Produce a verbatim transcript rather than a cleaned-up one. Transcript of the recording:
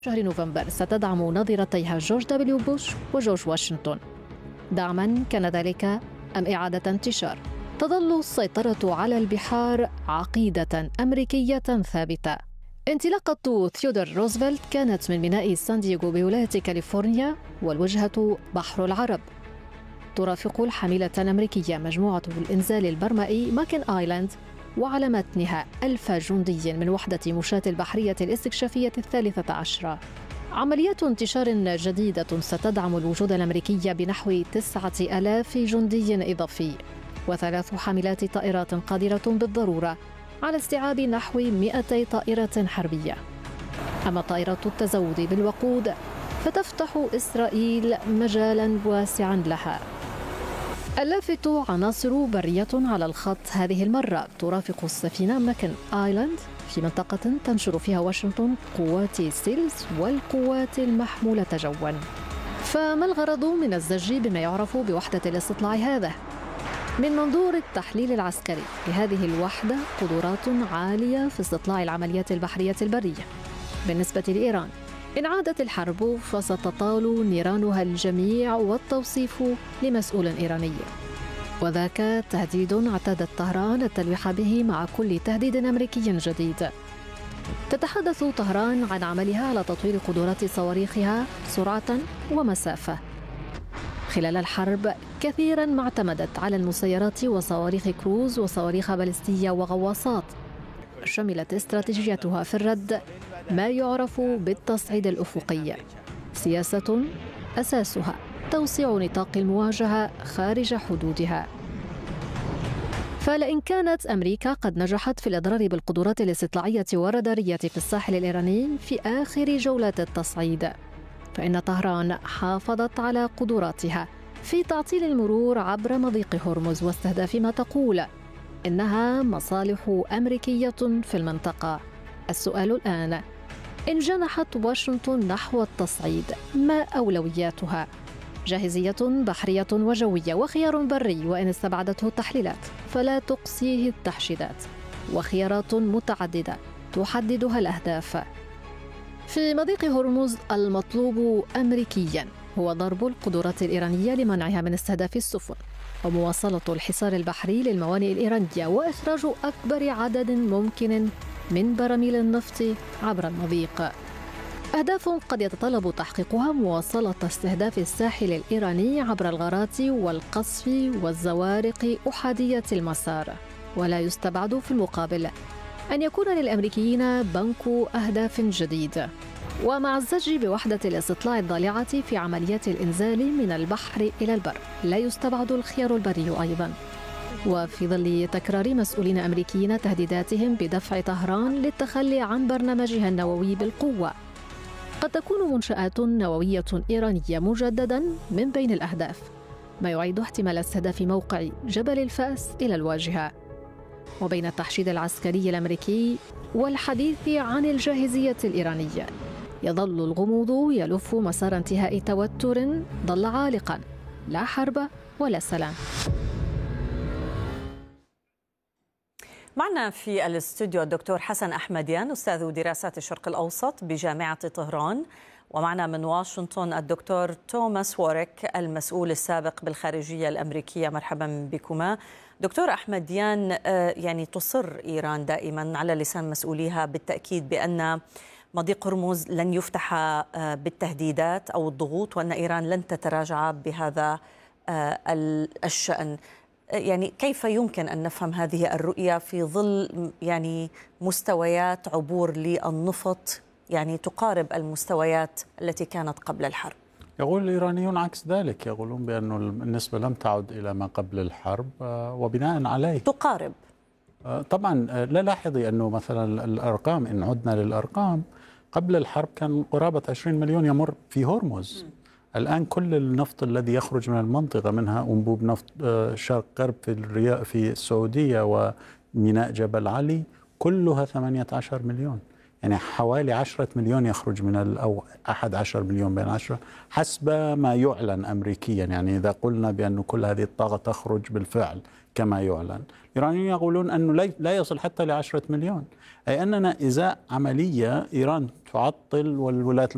شهر نوفمبر ستدعم نظيرتيها جورج دبليو بوش وجورج واشنطن. دعما كان ذلك أم إعادة انتشار؟ تظل السيطرة على البحار عقيدة أمريكية ثابتة. انطلاقة ثيودور روزفلت كانت من ميناء سان دييغو بولاية كاليفورنيا، والوجهة بحر العرب. ترافق الحاملة الأمريكية مجموعة الإنزال البرمائي ماكن آيلاند، وعلى متنها ألف جندي من وحدة مشاة البحرية الاستكشافية الثالثة عشرة. عمليات انتشار جديدة ستدعم الوجود الأمريكي بنحو تسعة آلاف جندي إضافي، وثلاث حاملات طائرات قادرة بالضرورة على استيعاب نحو مئتي طائرة حربية. أما طائرة التزود بالوقود فتفتح إسرائيل مجالاً واسعاً لها. اللافت عناصر برية على الخط هذه المرة ترافق السفينة ماكن آيلاند في منطقة تنشر فيها واشنطن قوات سيلز والقوات المحمولة جواً. فما الغرض من الزج بما يعرف بوحدة الاستطلاع هذا؟ من منظور التحليل العسكري لهذه الوحدة قدرات عالية في استطلاع العمليات البحرية البرية. بالنسبة لإيران، إن عادت الحرب فستطال نيرانها الجميع والتوصيف لمسؤول إيراني، وذاك تهديد اعتادت طهران التلويح به مع كل تهديد أمريكي جديد. تتحدث طهران عن عملها على تطوير قدرات صواريخها سرعة ومسافة. خلال الحرب كثيراً ما اعتمدت على المسيرات وصواريخ كروز وصواريخ باليستية وغواصات. شملت استراتيجيتها في الرد ما يعرف بالتصعيد الأفقي، سياسة أساسها توسيع نطاق المواجهة خارج حدودها. فلئن كانت أمريكا قد نجحت في الإضرار بالقدرات الاستطلاعية والرادارية في الساحل الإيراني في آخر جولات التصعيد، فإن طهران حافظت على قدراتها في تعطيل المرور عبر مضيق هرمز واستهداف ما تقول إنها مصالح أمريكية في المنطقة. السؤال الآن: إن جنحت واشنطن نحو التصعيد ما أولوياتها؟ جاهزية بحرية وجوية وخيار بري، وإن استبعدته التحليلات فلا تقصيه التحشيدات، وخيارات متعددة تحددها الأهداف. في مضيق هرمز المطلوب أمريكياً هو ضرب القدرات الإيرانية لمنعها من استهداف السفن، ومواصلة الحصار البحري للموانئ الإيرانية، وإخراج أكبر عدد ممكن من براميل النفط عبر المضيق. أهداف قد يتطلب تحقيقها مواصلة استهداف الساحل الإيراني عبر الغارات والقصف والزوارق أحادية المسار. ولا يستبعد في المقابل أن يكون للأمريكيين بنك أهداف جديد. ومع الزج بوحدة الاستطلاع الضالعة في عمليات الإنزال من البحر إلى البر، لا يستبعد الخيار البري أيضاً. وفي ظل تكرار مسؤولين أمريكيين تهديداتهم بدفع طهران للتخلي عن برنامجها النووي بالقوة، قد تكون منشآت نووية إيرانية مجدداً من بين الأهداف، ما يعيد احتمال استهداف موقع جبل الفأس إلى الواجهة. وبين التحشيد العسكري الأمريكي والحديث عن الجاهزية الإيرانية، يظل الغموض يلف مسار انتهاء توتر ظل عالقاً، لا حرب ولا سلام. معنا في الاستوديو الدكتور حسن أحمديان، أستاذ دراسات الشرق الأوسط بجامعة طهران، ومعنا من واشنطن الدكتور توماس ووريك المسؤول السابق بالخارجية الأمريكية. مرحبا بكما. دكتور أحمديان، يعني تصر إيران دائما على لسان مسؤوليها بالتأكيد بأن مضيق هرمز لن يفتح بالتهديدات أو الضغوط، وأن إيران لن تتراجع بهذا الشأن. يعني كيف يمكن أن نفهم هذه الرؤية في ظل يعني مستويات عبور للنفط يعني تقارب المستويات التي كانت قبل الحرب؟ يقول الإيرانيون عكس ذلك، يقولون بأن النسبة لم تعد إلى ما قبل الحرب، وبناء عليه تقارب. طبعا لا لاحظي أنه مثلا الأرقام، إن عدنا للأرقام، قبل الحرب كان قرابة عشرين مليون يمر في هرمز. م. الآن كل النفط الذي يخرج من المنطقة، منها أنبوب نفط شرق غرب في الرياض في السعودية وميناء جبل علي، كلها ثمانية عشر مليون، يعني حوالي عشرة مليون يخرج من أو أحد عشر مليون بين عشرة حسب ما يعلن أمريكيا. يعني إذا قلنا بأن كل هذه الطاقة تخرج بالفعل كما يعلن، الإيرانيون يقولون أنه لا يصل حتى لعشرة مليون، أي أننا إزاء عملية إيران تعطل والولايات